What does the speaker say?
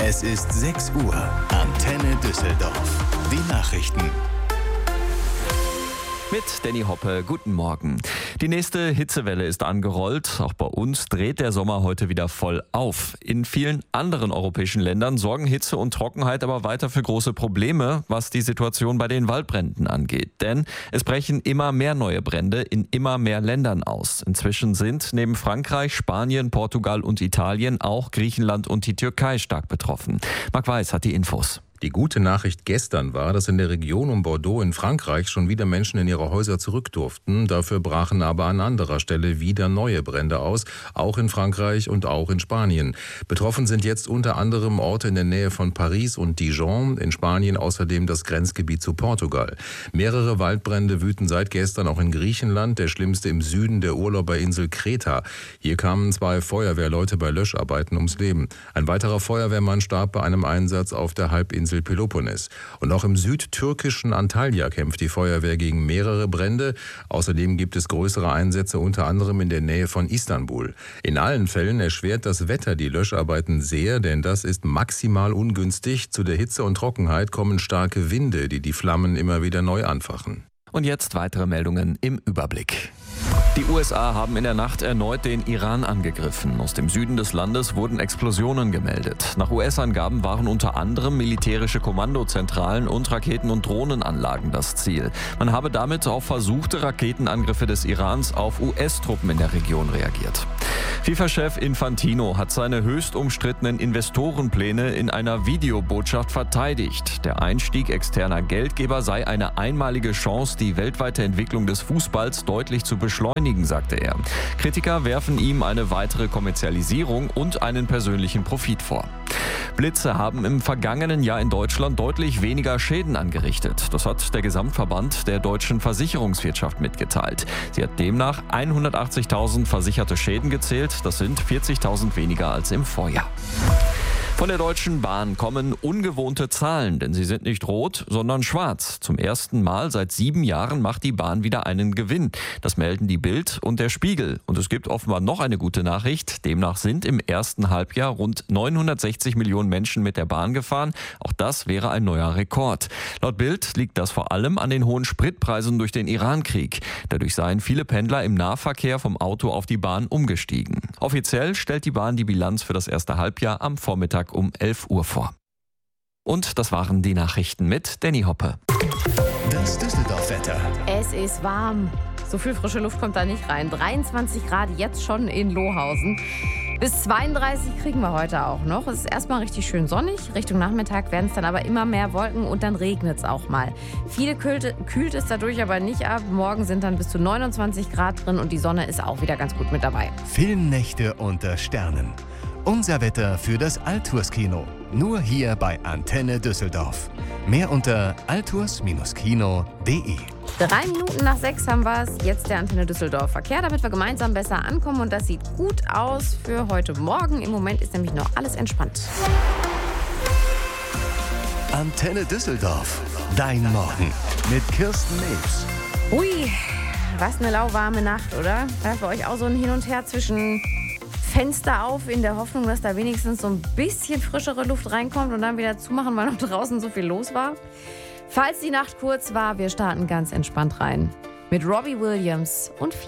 Es ist 6 Uhr. Antenne Düsseldorf. Die Nachrichten. Mit Danny Hoppe, guten Morgen. Die nächste Hitzewelle ist angerollt. Auch bei uns dreht der Sommer heute wieder voll auf. In vielen anderen europäischen Ländern sorgen Hitze und Trockenheit aber weiter für große Probleme, was die Situation bei den Waldbränden angeht. Denn es brechen immer mehr neue Brände in immer mehr Ländern aus. Inzwischen sind neben Frankreich, Spanien, Portugal und Italien auch Griechenland und die Türkei stark betroffen. Marc Weiß hat die Infos. Die gute Nachricht gestern war, dass in der Region um Bordeaux in Frankreich schon wieder Menschen in ihre Häuser zurück durften. Dafür brachen aber an anderer Stelle wieder neue Brände aus, auch in Frankreich und auch in Spanien. Betroffen sind jetzt unter anderem Orte in der Nähe von Paris und Dijon, in Spanien außerdem das Grenzgebiet zu Portugal. Mehrere Waldbrände wüten seit gestern auch in Griechenland, der schlimmste im Süden der Urlauberinsel Kreta. Hier kamen 2 Feuerwehrleute bei Löscharbeiten ums Leben. Ein weiterer Feuerwehrmann starb bei einem Einsatz auf der Halbinsel Peloponnes. Und auch im südtürkischen Antalya kämpft die Feuerwehr gegen mehrere Brände. Außerdem gibt es größere Einsätze, unter anderem in der Nähe von Istanbul. In allen Fällen erschwert das Wetter die Löscharbeiten sehr, denn das ist maximal ungünstig. Zu der Hitze und Trockenheit kommen starke Winde, die die Flammen immer wieder neu anfachen. Und jetzt weitere Meldungen im Überblick. Die USA haben in der Nacht erneut den Iran angegriffen. Aus dem Süden des Landes wurden Explosionen gemeldet. Nach US-Angaben waren unter anderem militärische Kommandozentralen und Raketen- und Drohnenanlagen das Ziel. Man habe damit auf versuchte Raketenangriffe des Irans auf US-Truppen in der Region reagiert. FIFA-Chef Infantino hat seine höchst umstrittenen Investorenpläne in einer Videobotschaft verteidigt. Der Einstieg externer Geldgeber sei eine einmalige Chance, die weltweite Entwicklung des Fußballs deutlich zu beschleunigen, sagte er. Kritiker werfen ihm eine weitere Kommerzialisierung und einen persönlichen Profit vor. Blitze haben im vergangenen Jahr in Deutschland deutlich weniger Schäden angerichtet. Das hat der Gesamtverband der deutschen Versicherungswirtschaft mitgeteilt. Sie hat demnach 180.000 versicherte Schäden gezählt. Das sind 40.000 weniger als im Vorjahr. Von der Deutschen Bahn kommen ungewohnte Zahlen, denn sie sind nicht rot, sondern schwarz. Zum ersten Mal seit 7 Jahren macht die Bahn wieder einen Gewinn. Das melden die Bild und der Spiegel. Und es gibt offenbar noch eine gute Nachricht. Demnach sind im ersten Halbjahr rund 960 Millionen Menschen mit der Bahn gefahren. Auch das wäre ein neuer Rekord. Laut Bild liegt das vor allem an den hohen Spritpreisen durch den Irankrieg. Dadurch seien viele Pendler im Nahverkehr vom Auto auf die Bahn umgestiegen. Offiziell stellt die Bahn die Bilanz für das erste Halbjahr am Vormittag um 11 Uhr vor. Und das waren die Nachrichten mit Danny Hoppe. Das Düsseldorf-Wetter. Es ist warm. So viel frische Luft kommt da nicht rein. 23 Grad jetzt schon in Lohausen. Bis 32 kriegen wir heute auch noch. Es ist erstmal richtig schön sonnig. Richtung Nachmittag werden es dann aber immer mehr Wolken und dann regnet es auch mal. Viele kühlt es dadurch aber nicht ab. Morgen sind dann bis zu 29 Grad drin und die Sonne ist auch wieder ganz gut mit dabei. Filmnächte unter Sternen. Unser Wetter für das Alturs-Kino. Nur hier bei Antenne Düsseldorf. Mehr unter alturs-kino.de. 3 Minuten nach 6 haben wir es. Jetzt der Antenne Düsseldorf Verkehr, damit wir gemeinsam besser ankommen. Und das sieht gut aus für heute Morgen. Im Moment ist nämlich noch alles entspannt. Antenne Düsseldorf. Dein Morgen mit Kirsten Nebs. Ui, was eine lauwarme Nacht, oder? Da für euch auch so ein Hin und Her zwischen Fenster auf, in der Hoffnung, dass da wenigstens so ein bisschen frischere Luft reinkommt und dann wieder zumachen, weil noch draußen so viel los war. Falls die Nacht kurz war, wir starten ganz entspannt rein. Mit Robbie Williams und 4.